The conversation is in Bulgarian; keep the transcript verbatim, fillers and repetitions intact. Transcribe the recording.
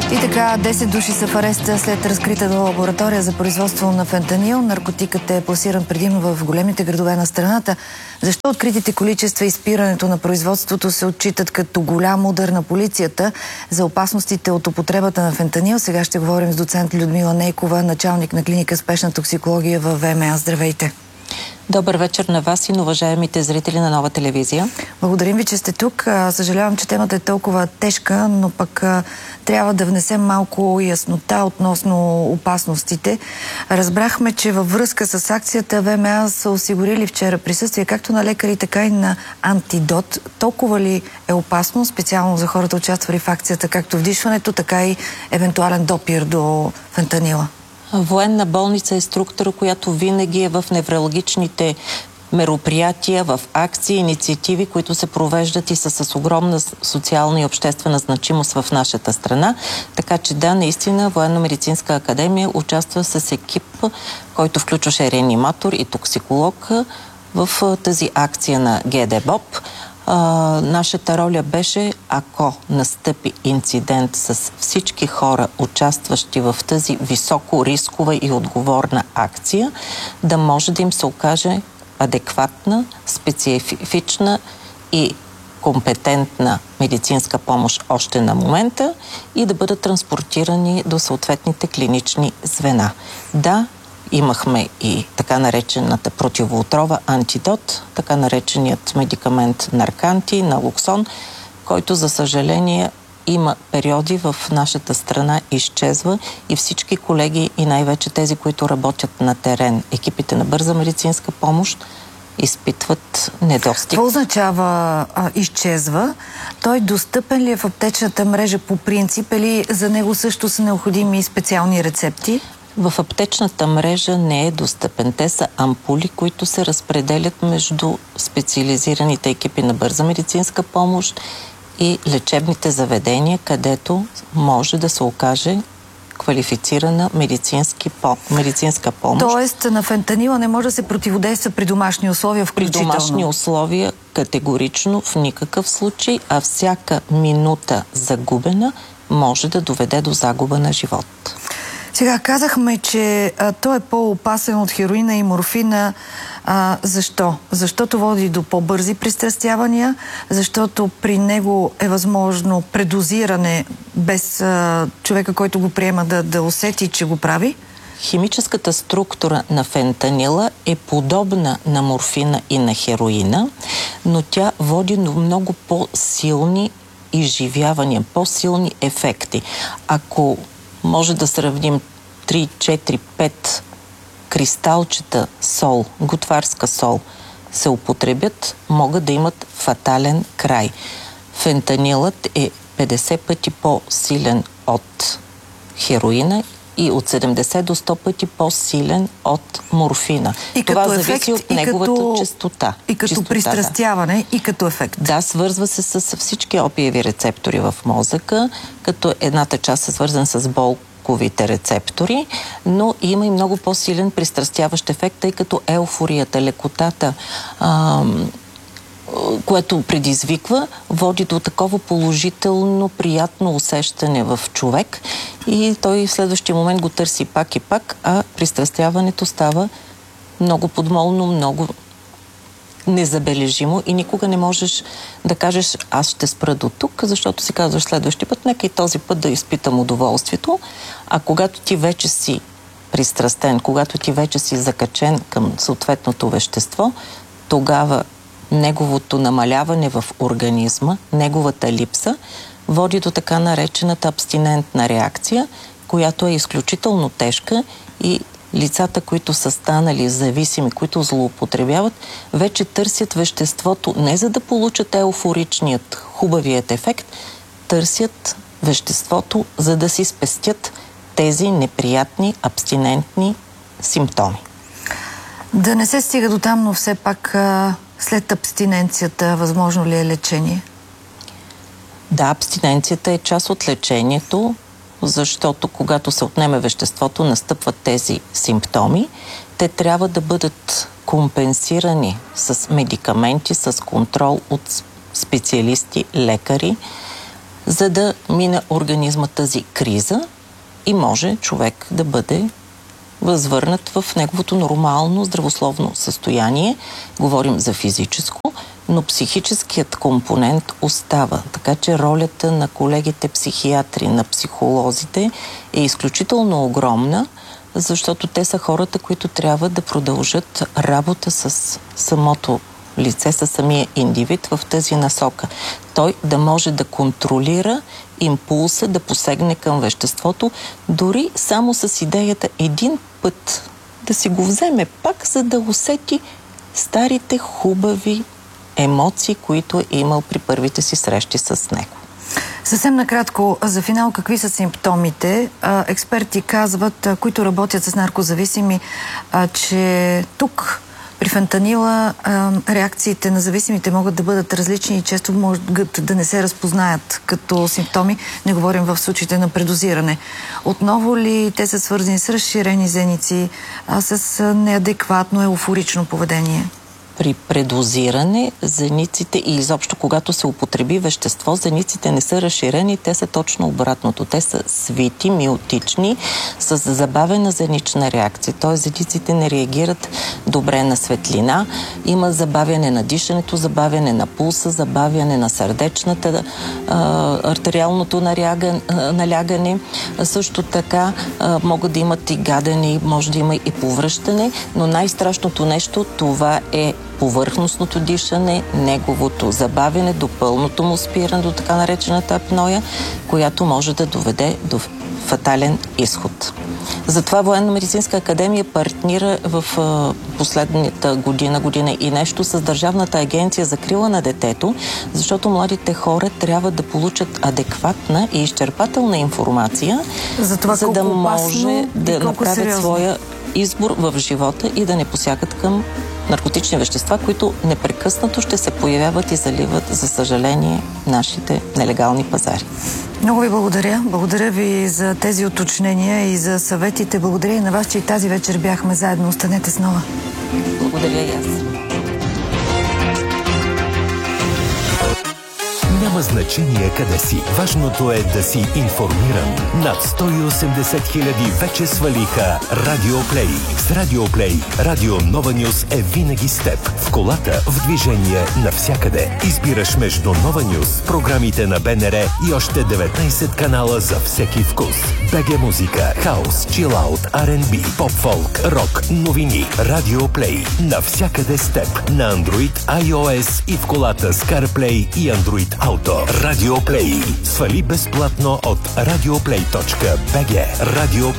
И така, десет души са в ареста след разкрита лаборатория за производство на фентанил. Наркотикът е пласиран предимно в големите градове на страната. Защо откритите количества и спирането на производството се отчитат като голям удар на полицията за опасностите от употребата на фентанил? Сега ще говорим с доцент Людмила Нейкова, началник на клиника спешна токсикология в ВМА. Здравейте! Добър вечер на вас и на уважаемите зрители на Нова телевизия. Благодарим ви, че сте тук. Съжалявам, че темата е толкова тежка, но пък трябва да внесем малко яснота относно опасностите. Разбрахме, че във връзка с акцията ВМА са осигурили вчера присъствие както на лекари, така и на антидот. Толкова ли е опасно, специално за хората, участвали в акцията, както вдишването, така и евентуален допир до фентанила? Военна болница е структура, която винаги е в невралгичните мероприятия, в акции, инициативи, които се провеждат и са с огромна социална и обществена значимост в нашата страна. Така че да, наистина Военно-медицинска академия участва с екип, който включваше реаниматор и токсиколог в тази акция на ГДБОП. Uh, нашата роля беше, ако настъпи инцидент с всички хора, участващи в тази високо рискова и отговорна акция, да може да им се окаже адекватна, специфична и компетентна медицинска помощ още на момента и да бъдат транспортирани до съответните клинични звена. Да, имахме и така наречената противоотрова антидот, така нареченият медикамент Нарканти, налоксон, който за съжаление има периоди в нашата страна изчезва и всички колеги и най-вече тези, които работят на терен, екипите на бърза медицинска помощ, изпитват недостиг. Какво означава а, изчезва? Той достъпен ли е в аптечната мрежа по принцип или за него също са необходими специални рецепти? В аптечната мрежа не е достъпен. Те са ампули, които се разпределят между специализираните екипи на бърза медицинска помощ и лечебните заведения, където може да се окаже квалифицирана медицински по, медицинска помощ. Тоест на фентанила не може да се противодейства при домашни условия включително? При домашни условия категорично в никакъв случай, а всяка минута загубена може да доведе до загуба на живот. Сега казахме, че а, той е по-опасен от хероина и морфина. А, защо? Защото води до по-бързи пристрастявания, защото при него е възможно предозиране без а, човека, който го приема да, да усети, че го прави. Химическата структура на фентанила е подобна на морфина и на хероина, но тя води до много по-силни изживявания, по-силни ефекти. Ако може да сравним три, четири, пет кристалчета сол, готварска сол, се употребят, могат да имат фатален край. Фентанилът е петдесет пъти по-силен от хероина и от седемдесет до сто пъти по-силен от морфина. И Това като зависи ефект, от неговата като, честота. И като чистота, пристрастяване, да. и като ефект. Да, свързва се с всички опиеви рецептори в мозъка, като едната част е свързана с болковите рецептори, но има и много по-силен пристрастяващ ефект, тъй като еуфорията, лекотата, ам, което предизвиква, води до такова положително, приятно усещане в човек и той в следващия момент го търси пак и пак, а пристрастяването става много подмолно, много незабележимо и никога не можеш да кажеш аз ще спра до тук, защото си казваш следващия път, нека и този път да изпитам удоволствието, а когато ти вече си пристрастен, когато ти вече си закачен към съответното вещество, тогава неговото намаляване в организма, неговата липса, води до така наречената абстинентна реакция, която е изключително тежка и лицата, които са станали зависими, които злоупотребяват, вече търсят веществото не за да получат еуфоричният, хубавият ефект, търсят веществото, за да си спестят тези неприятни, абстинентни симптоми. Да не се стига до там, но все пак след абстиненцията възможно ли е лечение? Да, абстиненцията е част от лечението, защото когато се отнеме веществото, настъпват тези симптоми. Те трябва да бъдат компенсирани с медикаменти, с контрол от специалисти, лекари, за да мине организма тази криза и може човек да бъде възвърнат в неговото нормално здравословно състояние. Говорим за физическо, но психическият компонент остава. Така че ролята на колегите психиатри, на психолозите е изключително огромна, защото те са хората, които трябва да продължат работа с самото лице, със самия индивид в тази насока. Той да може да контролира импулса, да посегне към веществото, дори само с идеята един път да си го вземе пак, за да усети старите хубави емоции, които е имал при първите си срещи с него. Съвсем накратко, за финал, какви са симптомите? Експерти казват, които работят с наркозависими, че тук при фентанила реакциите на зависимите могат да бъдат различни и често могат да не се разпознаят като симптоми. Не говорим в случаите на предозиране. Отново ли те са свързани с разширени зеници, с неадекватно еуфорично поведение? При предозиране зениците и изобщо когато се употреби вещество, зениците не са разширени, те са точно обратното. Те са свити, миотични, с забавена зенична реакция. Т.е. зениците не реагират добре на светлина. Има забавяне на дишането, забавяне на пулса, забавяне на сърдечната, артериалното налягане. Също така могат да имат и гадене, може да има и повръщане, но най-страшното нещо това е повърхностното дишане, неговото забавяне до пълното му спиране, до така наречената апноя, която може да доведе до фатален изход. Затова Военно-медицинска академия партнира в последната година, година и нещо с Държавната агенция за закрила на детето, защото младите хора трябва да получат адекватна и изчерпателна информация, за, това, за да може да направят сериозно своя избор в живота и да не посягат към наркотични вещества, които непрекъснато ще се появяват и заливат, за съжаление, нашите нелегални пазари. Много ви благодаря. Благодаря ви за тези уточнения и за съветите. Благодаря и на вас, че и тази вечер бяхме заедно. Останете с Нова. Благодаря и аз. Няма значение къде си. Важното е да си информиран. Над сто и осемдесет хиляди вече свалиха Радиоплей. С Радиоплей Радио Нова Нюз е винаги с теб. В колата, в движение, навсякъде. Избираш между Нова Нюз, програмите на БНР и още деветнайсет канала за всеки вкус. БГ музика, хаус, чилаут, Ар енд Би, поп-фолк, рок, новини. Радиоплей. Навсякъде с теб. На Android, iOS и в колата с CarPlay и Android Auto. Радиоплей. Свали безплатно от радиоплей точка би джи. Радиоплей.